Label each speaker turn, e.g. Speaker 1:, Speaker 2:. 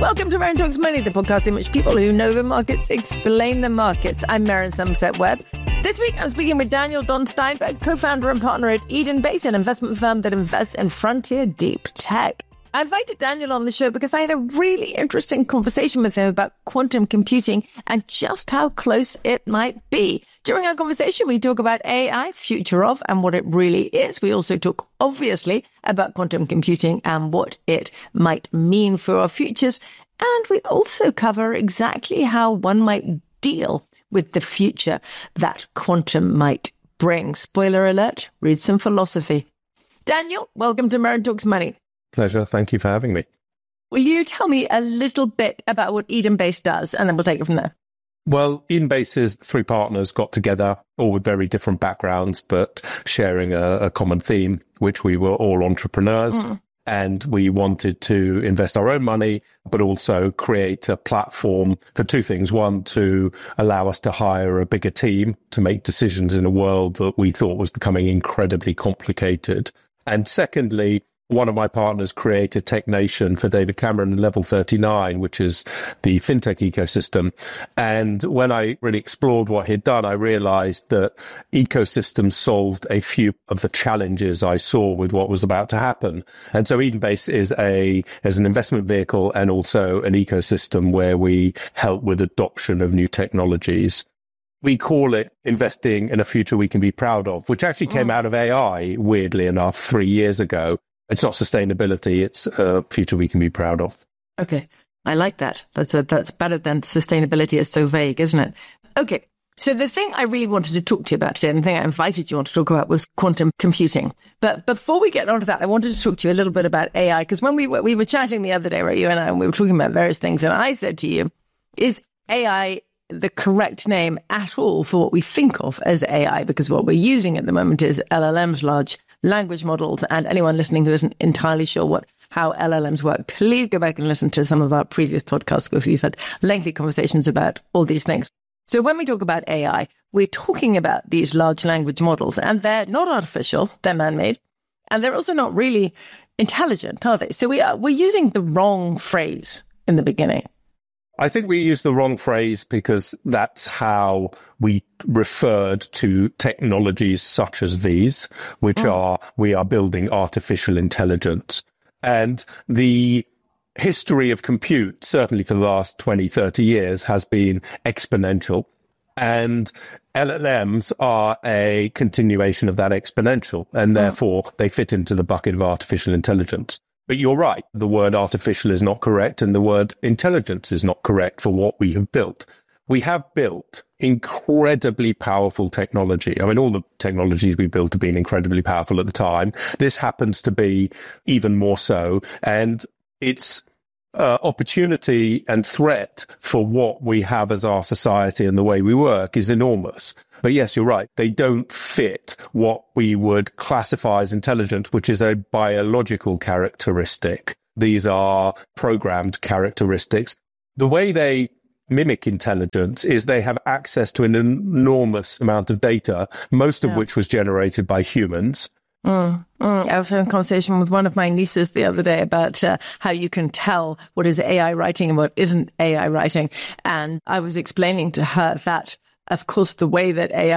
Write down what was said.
Speaker 1: Welcome to Maren Talks Money, the podcast in which people who know the markets explain the markets. I'm Maren Somerset Webb. This week, I'm speaking with Daniel Don Steinberg, co-founder and partner at Edenbase, an investment firm that invests in frontier deep tech. I invited Daniel on the show because I had a really interesting conversation with him about quantum computing and just how close it might be. During our conversation, we talk about AI, future of, and what it really is. We also talk, obviously, about quantum computing and what it might mean for our futures. And we also cover exactly how one might deal with the future that quantum might bring. Spoiler alert, read some philosophy. Daniel, welcome to Maren Talks Money.
Speaker 2: Pleasure. Thank you for having me.
Speaker 1: Will you tell me a little bit about what Edenbase does, and then we'll take it from there?
Speaker 2: Well, Edenbase's three partners got together, all with very different backgrounds, but sharing a common theme, which we were all entrepreneurs. And we wanted to invest our own money, but also create a platform for two things. One, to allow us to hire a bigger team to make decisions in a world that we thought was becoming incredibly complicated. And secondly, one of my partners created TechNation for David Cameron and Level 39, which is the fintech ecosystem. And when I really explored what he'd done, I realized that ecosystems solved a few of the challenges I saw with what was about to happen. And so Edenbase is an investment vehicle and also an ecosystem where we help with adoption of new technologies. We call it investing in a future we can be proud of, which actually came out of AI, weirdly enough, 3 years ago. It's not sustainability, it's a future we can be proud of.
Speaker 1: Okay, I like that. That's better than sustainability is so vague, isn't it? Okay, so the thing I really wanted to talk to you about today, and the thing I invited you on to talk about, was quantum computing. But before we get on to that, I wanted to talk to you a little bit about AI, because when we were chatting the other day, right, you and I, and we were talking about various things, and I said to you, is AI the correct name at all for what we think of as AI? Because what we're using at the moment is LLMs, large language models, and anyone listening who isn't entirely sure how LLMs work, please go back and listen to some of our previous podcasts where we've had lengthy conversations about all these things. So when we talk about AI, we're talking about these large language models, and they're not artificial, they're man-made, and they're also not really intelligent, are they? So we're using the wrong phrase in the beginning.
Speaker 2: I think we used the wrong phrase because that's how we referred to technologies such as these, which we are building artificial intelligence. And the history of compute, certainly for the last 20, 30 years, has been exponential. And LLMs are a continuation of that exponential, and therefore they fit into the bucket of artificial intelligence. But you're right, the word artificial is not correct and the word intelligence is not correct for what we have built. We have built incredibly powerful technology. I mean, all the technologies we built have been incredibly powerful at the time. This happens to be even more so. And its opportunity and threat for what we have as our society and the way we work is enormous. But yes, you're right. They don't fit what we would classify as intelligence, which is a biological characteristic. These are programmed characteristics. The way they mimic intelligence is they have access to an enormous amount of data, most of which was generated by humans.
Speaker 1: I was having a conversation with one of my nieces the other day about how you can tell what is AI writing and what isn't AI writing. And I was explaining to her that, of course, the way that AI